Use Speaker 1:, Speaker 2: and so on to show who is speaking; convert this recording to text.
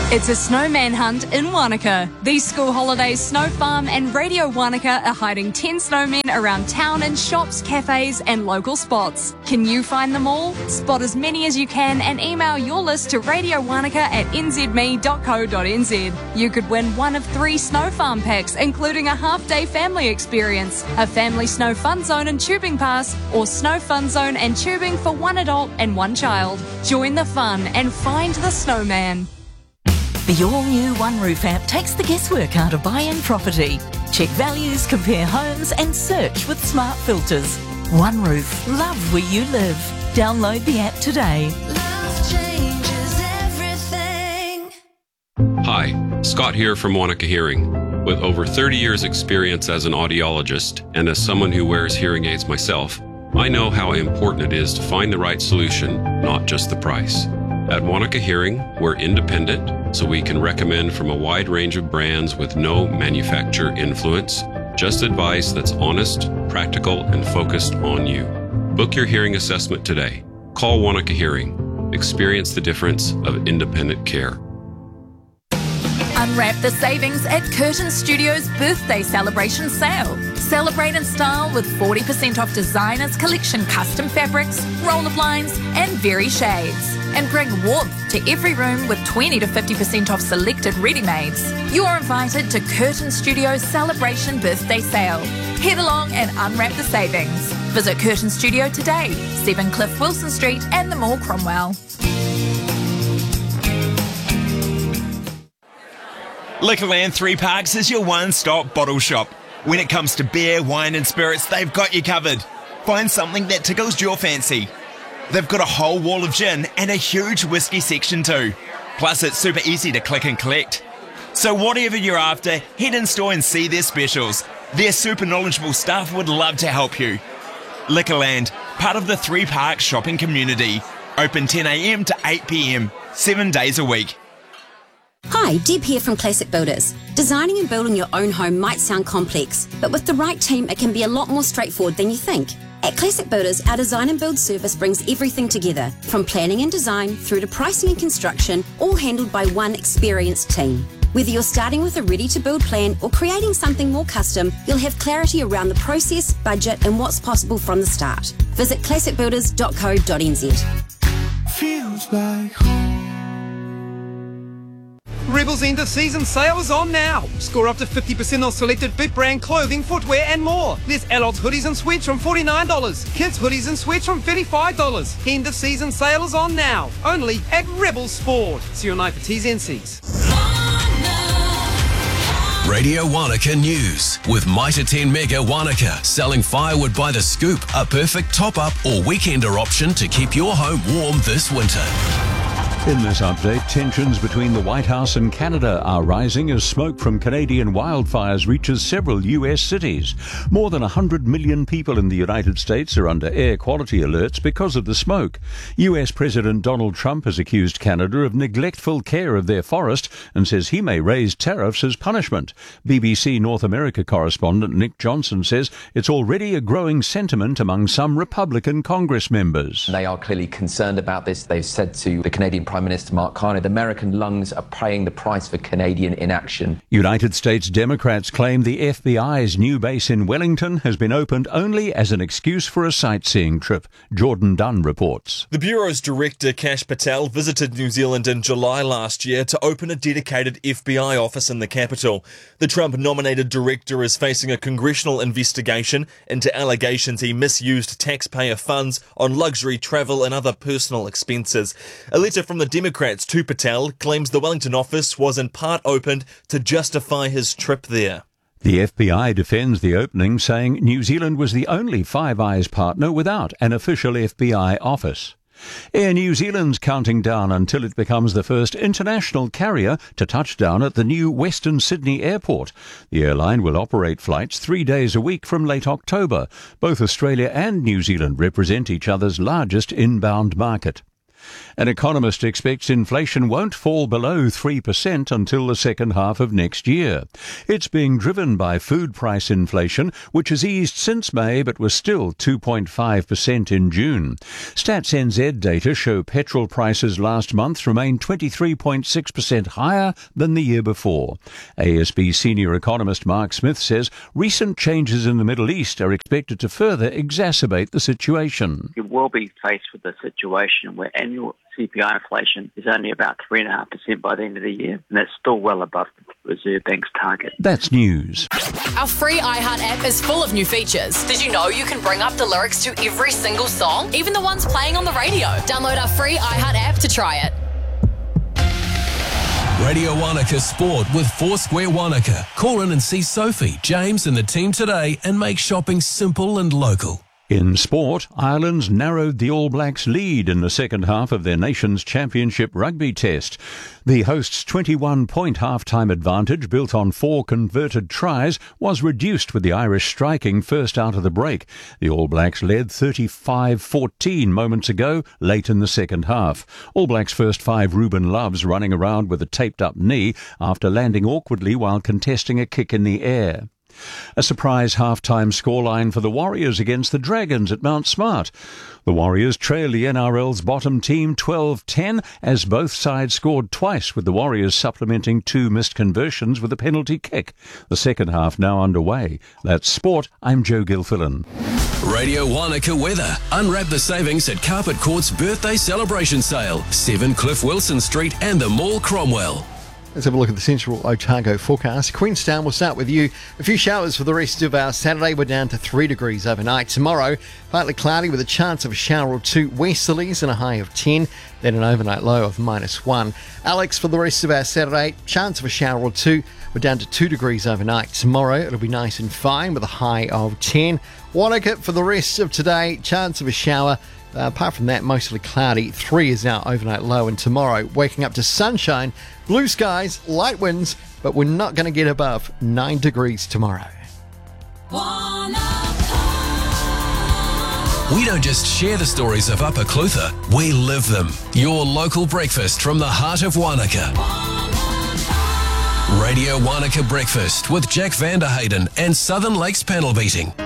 Speaker 1: It's a snowman hunt in Wanaka. These school holidays, Snow Farm and Radio Wanaka are hiding 10 snowmen around town in shops, cafes and local spots. Can you find them all? Spot as many as you can and email your list to radiowanaka@nzme.co.nz. You could win one of 3 Snow Farm packs, including a half-day family experience, a family snow fun zone and tubing pass, or snow fun zone and tubing for 1 adult and 1 child. Join the fun and find the snowman.
Speaker 2: The all-new OneRoof app takes the guesswork out of buying property. Check values, compare homes and search with smart filters. OneRoof, love where you live. Download the app today.
Speaker 3: Love changes everything.
Speaker 4: Hi, Scott here from Wanaka Hearing. With over 30 years experience as an audiologist and as someone who wears hearing aids myself, I know how important it is to find the right solution, not just the price. At Wanaka Hearing, we're independent, so we can recommend from a wide range of brands with no manufacturer influence, just advice that's honest, practical, and focused on you. Book your hearing assessment today. Call Wanaka Hearing. Experience the difference of independent care.
Speaker 2: Unwrap the savings at Curtin Studios' birthday celebration sale. Celebrate in style with 40% off designers collection custom fabrics, roller blinds and very shades. And bring warmth to every room with 20 to 50% off selected ready-mades. You are invited to Curtin Studios' celebration birthday sale. Head along and unwrap the savings. Visit Curtin Studio today, 7 Cliff Wilson Street and the Mall Cromwell.
Speaker 5: Liquorland 3 Parks is your one-stop bottle shop. When it comes to beer, wine and spirits, they've got you covered. Find something that tickles your fancy. They've got a whole wall of gin and a huge whiskey section too. Plus it's super easy to click and collect. So whatever you're after, head in store and see their specials. Their super knowledgeable staff would love to help you. Liquorland, part of the 3 Parks shopping community. Open 10 a.m. to 8 p.m, 7 days a week.
Speaker 6: Hi, Deb here from Classic Builders. Designing and building your own home might sound complex, but with the right team it can be a lot more straightforward than you think. At Classic Builders, our design and build service brings everything together, from planning and design through to pricing and construction, all handled by one experienced team. Whether you're starting with a ready-to-build plan or creating something more custom, you'll have clarity around the process, budget and what's possible from the start. Visit classicbuilders.co.nz.
Speaker 7: Feels like home. Rebel's end of season sale is on now. Score up to 50% on selected Bit brand clothing, footwear and more. There's adults hoodies and sweats from $49. Kids hoodies and sweats from $35. End of season sale is on now. Only at Rebel Sport. See you on night for T's and C's.
Speaker 8: Radio Wanaka News with Mitre 10 Mega Wanaka, selling firewood by the scoop, a perfect top-up or weekender option to keep your home warm this winter.
Speaker 9: In this update, tensions between the White House and Canada are rising as smoke from Canadian wildfires reaches several U.S. cities. More than 100 million people in the United States are under air quality alerts because of the smoke. U.S. President Donald Trump has accused Canada of neglectful care of their forest and says he may raise tariffs as punishment. BBC North America correspondent Nick Johnson says it's already a growing sentiment among some Republican Congress members.
Speaker 10: They are clearly concerned about this. They've said to the Canadian Prime Minister Mark Carney, the American lungs are paying the price for Canadian inaction.
Speaker 9: United States Democrats claim the FBI's new base in Wellington has been opened only as an excuse for a sightseeing trip. Jordan Dunn reports.
Speaker 11: The Bureau's director, Kash Patel, visited New Zealand in July last year to open a dedicated FBI office in the capital. The Trump-nominated director is facing a congressional investigation into allegations he misused taxpayer funds on luxury travel and other personal expenses. A letter from the Democrats to Patel claims the Wellington office was in part opened to justify his trip there.
Speaker 9: The FBI defends the opening, saying New Zealand was the only Five Eyes partner without an official FBI office. Air New Zealand's counting down until it becomes the first international carrier to touch down at the new Western Sydney Airport. The airline will operate flights 3 days a week from late October. Both Australia and New Zealand represent each other's largest inbound market. An economist expects inflation won't fall below 3% until the second half of next year. It's being driven by food price inflation, which has eased since May but was still 2.5% in June. Stats NZ data show petrol prices last month remained 23.6% higher than the year before. ASB senior economist Mark Smith says recent changes in the Middle East are expected to further exacerbate the situation.
Speaker 12: You will be faced with a situation where annual CPI inflation is only about 3.5% by the end of the year, and that's still well above the Reserve Bank's target.
Speaker 9: That's news.
Speaker 13: Our free iHeart app is full of new features. Did you know you can bring up the lyrics to every single song, even the ones playing on the radio? Download our free iHeart app to try it.
Speaker 8: Radio Wanaka Sport with Foursquare Wanaka. Call in and see Sophie, James and the team today and make shopping simple and local.
Speaker 9: In sport, Ireland's narrowed the All Blacks' lead in the second half of their nation's championship rugby test. The hosts' 21-point half-time advantage, built on 4 converted tries, was reduced with the Irish striking first out of the break. The All Blacks led 35-14 moments ago, late in the second half. All Blacks' first 5, Ruben Love's running around with a taped-up knee after landing awkwardly while contesting a kick in the air. A surprise half-time scoreline for the Warriors against the Dragons at Mount Smart. The Warriors trail the NRL's bottom team 12-10 as both sides scored twice, with the Warriors supplementing 2 missed conversions with a penalty kick. The second half now underway. That's sport. I'm Joe Gilfillan.
Speaker 8: Radio Wanaka weather. Unwrap the savings at Carpet Court's birthday celebration sale. 7 Cliff Wilson Street and the Mall Cromwell.
Speaker 14: Let's have a look at the Central Otago forecast. Queenstown, we'll start with you. A few showers for the rest of our Saturday. We're down to 3 degrees overnight. Tomorrow, partly cloudy with a chance of a shower or 2. Westerlies and a high of 10. Then an overnight low of -1. Alex, for the rest of our Saturday, chance of a shower or 2. We're down to 2 degrees overnight. Tomorrow, it'll be nice and fine with a high of 10. Wanaka, for the rest of today, chance of a shower. Apart from that, mostly cloudy. 3 is our overnight low, and tomorrow, waking up to sunshine, blue skies, light winds, but we're not going to get above 9 degrees tomorrow.
Speaker 8: We don't just share the stories of Upper Clutha, we live them. Your local breakfast from the heart of Wanaka. Radio Wanaka Breakfast with Jack Vanderhayden and Southern Lakes Panel Beating.